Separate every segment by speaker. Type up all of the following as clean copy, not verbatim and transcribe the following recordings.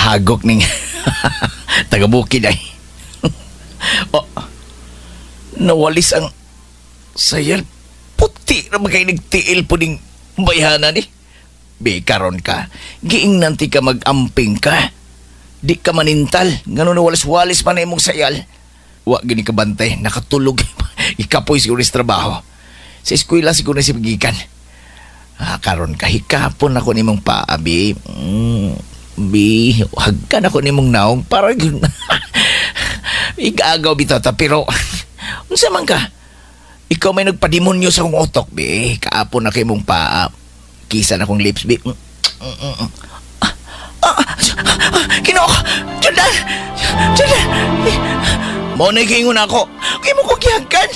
Speaker 1: hagok ning taga-bukid ay. Oh, nawalis ang sayal. Puti na magkay nagtiil po ning bayhana ni. Be, karon ka. Giing nanti ka mag-amping ka. Di ka manintal. Ngano na walis-walis pa na imong sayal. Wa gini ka bantay. Nakatulog. Ikapoy siguro sa trabaho. Sa eskwela siguro na si pagikan. Karon ka. Hikapon ako ni mong paabi. Bi, hagkan ako ni mong naong. Para igagaw bitata. Pero, unsa man ka? Ikaw may nagpadimonyo sa kong otok, be. Kaapon na kay mong kisa na kong lips, be. Kinoko! Jordan! Jordan! Mo na ikingon ako. Kaya mo ko kiyagkan.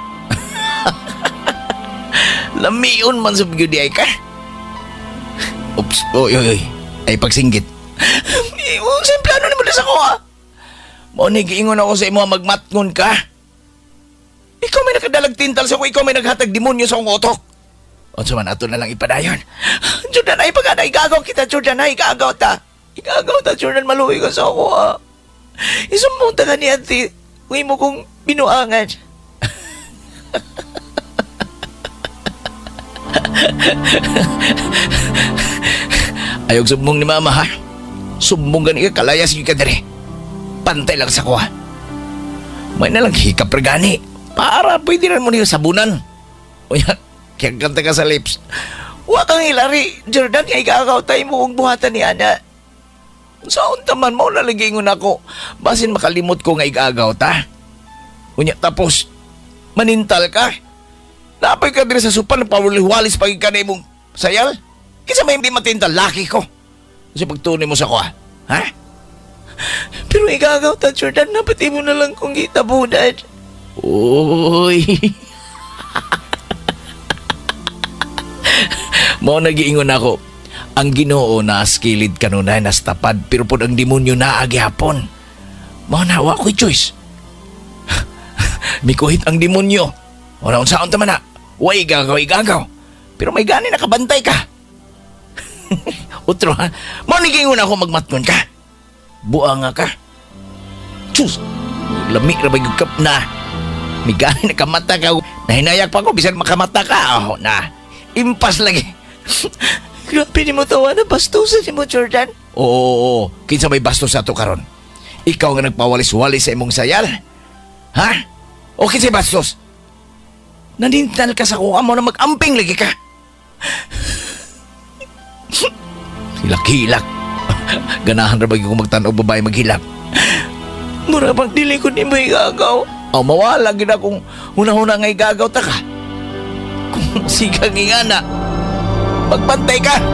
Speaker 1: Lamiyon man sa bigyo di ay ka. Oops. Oy. Ay pagsinggit. Saan plano ni mo na sa ko, ha? Mo na ikingon ako sa imo magmatngon ka. Ikaw may nakadalag tintal sa ko. Ikaw may naghatag demonyo sa kong otok. O man, ato na lang ipadayon. Jordan, ay pagkana, igagaw kita, Jordan, ay igagaw ta. Igagaw ta, Jordan, maluwi ka sa ako, ha. Isumunta ka ni Auntie. Huwag mo kong binuangan. Ayog sumbong ni Mama, ha. Sumbong gani ka, kalayas yung ka dere. Pantay lang sa ko, ha. May nalang hikap regani. Para pwede rin mo niya sabunan. O yan. Kaya kanta ka sa lips. Huwag kang hilari, Jordan, kaya ikakaw tayo mo kong buhatan ni Ana. Saan taman mo nalagingon ako? Basin makalimot ko nga igagaw ta. Unya, tapos, manintal ka. Napay ka din sa supan, pawaliwalis pag ikanay mong sayal. Kisa may hindi matintal, laki ko. Kasi pagtunay mo sa ko, ha? Pero igagaw ta, Jordan, napati mo na lang kung itabunan. Uy. Mo nagiingon ako, ang Ginoo na skilid kanunay nas tapad, pero pod ang demonyo na agyapon. Mao na wa ko'y choice. Mikuhit ang demonyo. Ora unsaon ta man na? Way igagaw. Pero may gani nakabantay ka. Utro, ha? Mo nagiingon ako magmatngon ka. Buanga ka. Sus. Lami ra bagay kap na. May gani nakamata ka. Nahinayak pa ko bisan makamata ka. Oh, na. Impas lagi. Grabe ni mo tawa na bastusan ni mo, Jordan. Oo. Kinsa may bastos sa to karon? Ikaw nga nagpawalis-walis sa imong sayal? Ha? O kinsa bastos? Nanintal ka sa kuha mo na mag-amping lagi ka. Hilak-hilak. Ganahan na ba yung magtanaw babae maghilak? Mura bang dili ko ni mo igagaw? O mawala gina kung una-una nga igagaw ta ka. Kung sigang ingana, magbantay ka.